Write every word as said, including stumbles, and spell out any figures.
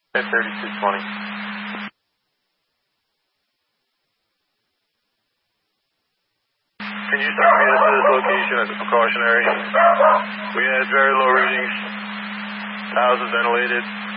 thirty-two twenty. Can you stop me to this location as a precautionary? We had very low readings. House is ventilated.